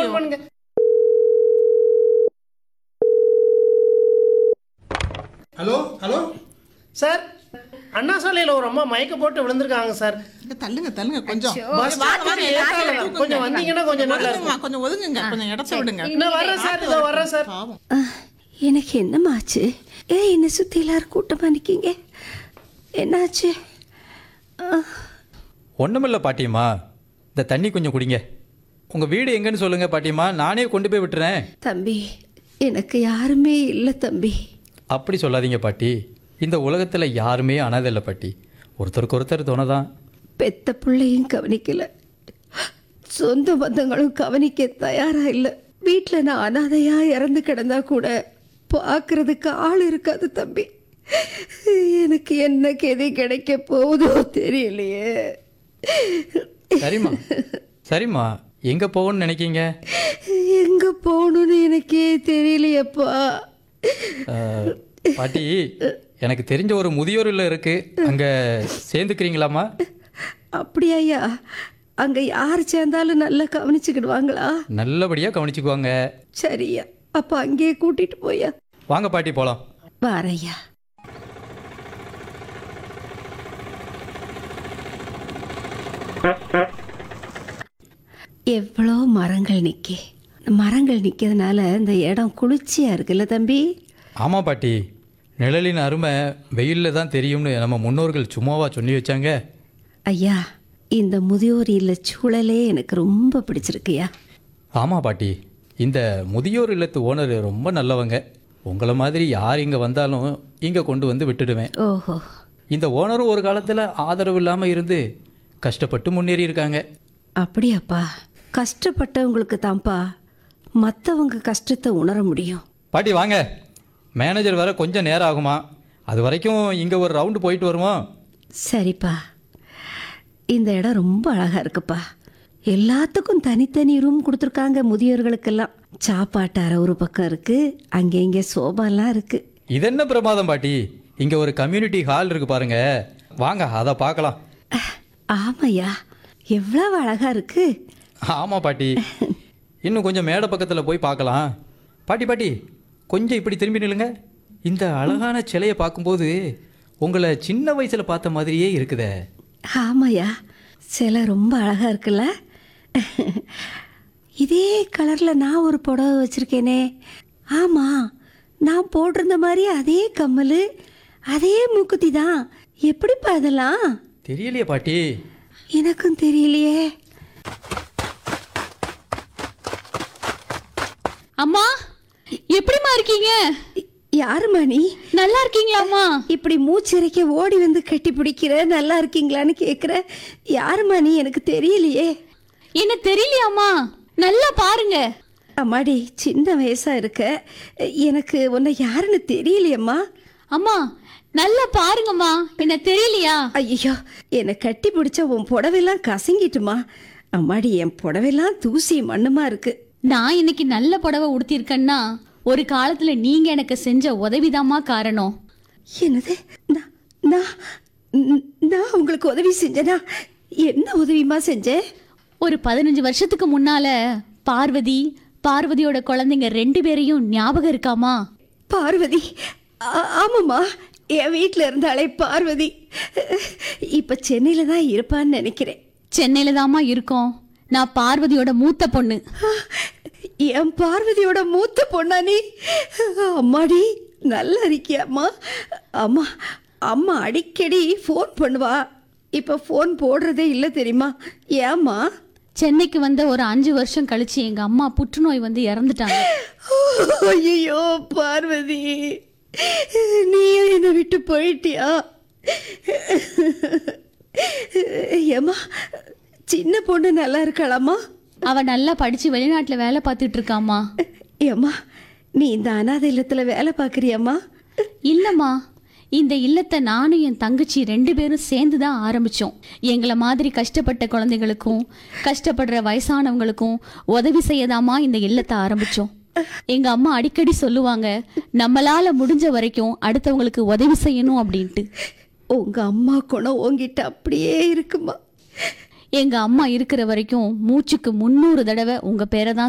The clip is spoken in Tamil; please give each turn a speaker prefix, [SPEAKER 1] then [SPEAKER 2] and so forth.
[SPEAKER 1] ஃபோன் பண்ணுங்க.
[SPEAKER 2] ஹலோ ஹலோ
[SPEAKER 1] சார், அண்ணா சாலையில் ஒரு அம்மா மயக்க போட்டு விழுந்திருக்காங்க சார்.
[SPEAKER 2] தள்ளுங்க கொஞ்சம்.
[SPEAKER 1] பஸ் ஸ்டாண்டுக்கு ஏத்தால கொஞ்சம் வந்தீங்கன்னா கொஞ்சம் நல்லா இருக்கும்.
[SPEAKER 2] கொஞ்சம் ஒதுங்குங்க, கொஞ்சம் இடத்த விடுங்க.
[SPEAKER 1] நான் வர்றேன் சார், இதோ வர்றேன் சார்.
[SPEAKER 2] பாவம்.
[SPEAKER 3] எனக்கு என்னமாச்சு? என்னை சுற்றி எல்லாரும் கூட்டமாக நிற்கீங்க, என்னாச்சு?
[SPEAKER 4] ஒன்றுமில்ல பாட்டியம்மா, இந்த தண்ணி கொஞ்சம் குடிங்க. உங்கள் வீடு எங்கன்னு சொல்லுங்கள் பாட்டியம்மா, நானே கொண்டு போய் விட்டுறேன்.
[SPEAKER 3] தம்பி, எனக்கு யாருமே இல்லை தம்பி.
[SPEAKER 4] அப்படி சொல்லாதீங்க பாட்டி, இந்த உலகத்தில் யாருமே அனாதை இல்லை பாட்டி, ஒருத்தருக்கு ஒருத்தர் துணை தான்.
[SPEAKER 3] பெத்த பிள்ளையும் கவனிக்கல, சொந்த பந்தங்களும் கவனிக்க தயாரா இல்லை. வீட்டில் நான் அனாதையாக இறந்து கிடந்தா கூட பார்க்கறதுக்கு ஆள் இருக்காது தம்பி. எனக்கு என்ன கெதி கிடைக்க போகுதோ தெரியலையே.
[SPEAKER 4] சரிம்மா சரிம்மா, எங்கே போகணும்னு நினைக்கிங்க?
[SPEAKER 3] எங்கே போகணும்னு எனக்கே தெரியலையப்பா.
[SPEAKER 4] பாட்டி, எனக்கு தெரிஞ்ச ஒரு முதியோர் இல்லம் இருக்குது, அங்கே சேர்ந்துக்கிறீங்களாம்மா?
[SPEAKER 3] அப்படியா? அங்கே யார் சேர்ந்தாலும் நல்லா கவனிச்சுக்கிடுவாங்களா?
[SPEAKER 4] நல்லபடியாக கவனிச்சுக்குவாங்க.
[SPEAKER 3] சரியா, அப்போ அங்கேயே கூட்டிட்டு போயா.
[SPEAKER 4] வாங்க பாட்டி போகலாம்.
[SPEAKER 3] வாரையா. எவ்வளோ மரங்கள் நிற்கிறதுனால இந்த இடம் குளிர்ச்சியாக இருக்குல்ல தம்பி?
[SPEAKER 4] ஆமாம் பாட்டி, நிழலின் அருமை வெயிலில் தான் தெரியும்னு நம்ம முன்னோர்கள் சும்மாவா சொல்லி வச்சாங்க.
[SPEAKER 3] ஐயா, இந்த முதியோர் இல்ல சூழலே எனக்கு ரொம்ப பிடிச்சிருக்குயா.
[SPEAKER 4] ஆமாம் பாட்டி, இந்த முதியோர் இல்லத்து ஓனர் ரொம்ப நல்லவங்க. உங்களை மாதிரி யார் இங்கே வந்தாலும் இங்கே கொண்டு வந்து விட்டுடுவேன்.
[SPEAKER 3] ஓஹோ.
[SPEAKER 4] இந்த ஓனரும் ஒரு காலத்தில் ஆதரவு இல்லாமல் இருந்து கஷ்டப்பட்டு முன்னேறி இருக்காங்க.
[SPEAKER 3] அப்படியாப்பா? கஷ்டப்பட்டவங்களுக்கு தான்ப்பா மற்றவங்க கஷ்டத்தை உணர முடியும்.
[SPEAKER 4] பாட்டி வாங்க, மேனேஜர் வர கொஞ்சம் நேரம் ஆகுமா, அது வரைக்கும் இங்கே ஒரு ரவுண்டு போயிட்டு வருவோம்.
[SPEAKER 3] சரிப்பா, இந்த இடம் ரொம்ப அழகாக இருக்குப்பா. எல்லாத்துக்கும் தனித்தனி ரூம் கொடுத்துருக்காங்க. முதியோர்களுக்கெல்லாம் சாப்பாட்டு அறை ஒரு பக்கம் இருக்குது, அங்கே இங்கே சோபாலாம் இருக்குது.
[SPEAKER 4] இது என்ன பிரமாதம் பாட்டி, இங்கே ஒரு கம்யூனிட்டி ஹால் இருக்குது பாருங்க, வாங்க அதை பார்க்கலாம்.
[SPEAKER 3] ஆமாய்யா, எவ்வளோ அழகாக இருக்கு.
[SPEAKER 4] ஆமாம் பாட்டி, இன்னும் கொஞ்சம் மேடை பக்கத்தில் போய் பார்க்கலாம். பாட்டி கொஞ்சம் இப்படி திரும்பி நில்லுங்க. இந்த அழகான சிலையை பார்க்கும்போது உங்களை சின்ன வயசில் பார்த்த மாதிரியே இருக்குதே.
[SPEAKER 3] ஆமாய்யா, சிலை ரொம்ப அழகாக இருக்குல்ல? இதே கலரில் நான் ஒரு புடவை வச்சுருக்கேனே. ஆமாம், நான் போட்டிருந்த மாதிரி அதே கம்மல், அதே மூக்குத்தி தான். எப்படிப்பா அதெல்லாம்?
[SPEAKER 4] தெரியலையே பாட்டி.
[SPEAKER 3] எனக்கும் தெரியலையே.
[SPEAKER 5] அம்மா, எப்படிமா இருக்கீங்க?
[SPEAKER 3] யாருமா நீ?
[SPEAKER 5] நல்லா இருக்கீங்களாம்மா?
[SPEAKER 3] இப்படி மூச்சிறைக்க ஓடி வந்து கட்டி பிடிக்கிற, நல்லா இருக்கீங்களான்னு கேட்குற. யாருமா நீ? எனக்கு தெரியலையே.
[SPEAKER 5] என்ன தெரியலையாம்மா? நல்லா பாருங்க.
[SPEAKER 3] அம்மாடி, சின்ன வயசா இருக்க, எனக்கு உன்னை யாருன்னு தெரியலையம்மா.
[SPEAKER 5] அம்மா நல்லா பாருங்கம்மா, என்ன தெரியலையா?
[SPEAKER 3] ஐயோ, என்னை கட்டி பிடிச்ச உன் புடவைலாம் கசங்கிட்டுமா. அம்மாடி, என் புடவைலாம் தூசி மண்ணுமா இருக்கு.
[SPEAKER 5] நான் இன்னைக்கு நல்ல புடவை உடுத்திருக்கேன்னா ஒரு காலத்துல நீங்க எனக்கு செஞ்ச உதவிதாம்மா காரணம்.
[SPEAKER 3] என்னது? நான் உங்களுக்கு உதவி செஞ்சேனா? என்ன உதவிமா செஞ்சேன்?
[SPEAKER 5] ஒரு 15 வருஷத்துக்கு முன்னால பார்வதியோட குழந்தைங்க 2 பேரையும் ஞாபகம் இருக்காமா?
[SPEAKER 3] பார்வதி? ஆமாம்மா, என் வீட்டில் இருந்தாலே பார்வதி. இப்போ சென்னையில் தான் இருப்பான்னு நினைக்கிறேன்.
[SPEAKER 5] சென்னையில தாம்மா இருக்கோம். நான் பார்வதியோட மூத்த பொண்ணு.
[SPEAKER 3] என் பார்வதியோட மூத்த பொண்ணா நீ? அம்மாடி, நல்லா இருக்கியாம்மா? அம்மா அம்மா அடிக்கடி ஃபோன் பண்ணுவா, இப்போ ஃபோன் போடுறதே இல்லை தெரியுமா? ஏம்மா?
[SPEAKER 5] சென்னைக்கு வந்த ஒரு 5 வருஷம் கழிச்சு எங்க அம்மா புற்றுநோய் வந்து இறந்துட்டாங்க.
[SPEAKER 3] ஐயோ பார்வதி, நீயும் என்னை விட்டு போயிட்டியா? ஏம்மா, சின்ன பொண்ணு நல்லா இருக்காளாம்மா?
[SPEAKER 5] அவ நல்லா படிச்சு வெளிநாட்டுல வேலை பார்த்துட்டு இருக்காம்மா.
[SPEAKER 3] ஏம்மா, நீ இந்த அனாதை இல்லத்துல வேலை பார்க்குறியம்மா?
[SPEAKER 5] இல்லம்மா, இந்த இல்லத்தை நானும் என் தங்கச்சி 2 பேரும் சேர்ந்து தான் ஆரம்பிச்சோம். எங்களை மாதிரி கஷ்டப்பட்ட குழந்தைகளுக்கும் கஷ்டப்படுற வயசானவங்களுக்கும் உதவி செய்யதாமா இந்த இல்லத்தை ஆரம்பிச்சோம். எங்க அம்மா அடிக்கடி சொல்லுவாங்க, நம்மளால முடிஞ்ச வரைக்கும் அடுத்தவங்களுக்கு உதவி செய்யணும் அப்படின்ட்டு.
[SPEAKER 3] உங்க அம்மா குணம் உங்ககிட்ட அப்படியே இருக்குமா?
[SPEAKER 5] எங்க அம்மா இருக்கிற வரைக்கும் மூச்சுக்கு 300 தடவை உங்க பேரை தான்